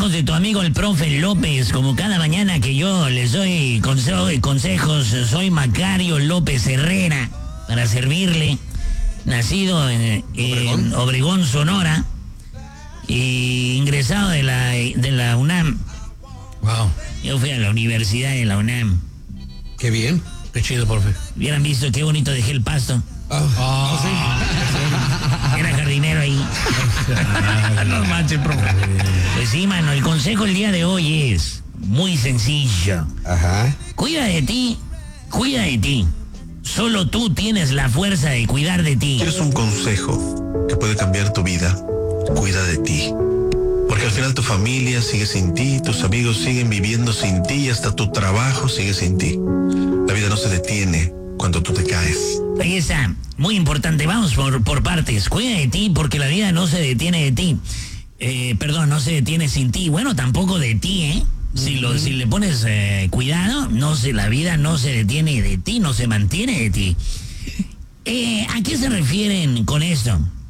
consejos de tu amigo el profe López, como cada mañana que yo les doy consejos. Soy Macario López Herrera, para servirle. Nacido en Obregón, Sonora, y ingresado de la UNAM. Wow. Yo fui a la Universidad de la UNAM. Qué bien. Qué chido, profe. Hubieran visto qué bonito dejé el pasto. Sí. Era jardinero ahí. No manches, profe. Pues sí, mano, el consejo el día de hoy es muy sencillo. Ajá. Cuida de ti. Solo tú tienes la fuerza de cuidar de ti. ¿Quieres un consejo que puede cambiar tu vida? Cuida de ti. Porque al final tu familia sigue sin ti, tus amigos siguen viviendo sin ti y hasta tu trabajo sigue sin ti. La vida no se detiene cuando tú te caes. Ahí está, muy importante. Vamos por partes. Cuida de ti porque la vida no se detiene de ti. No se detiene sin ti. Bueno, tampoco de ti, ¿eh? Si le pones cuidado, la vida no se detiene de ti, no se mantiene de ti. ¿A qué se refieren con esto?